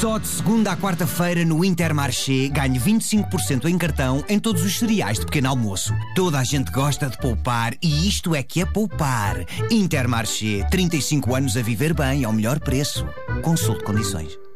Só de segunda à quarta-feira no Intermarché ganhe 25% em cartão em todos os cereais de pequeno almoço. Toda a gente gosta de poupar e isto é que é poupar. Intermarché, 35 anos a viver bem ao melhor preço. Consulte condições.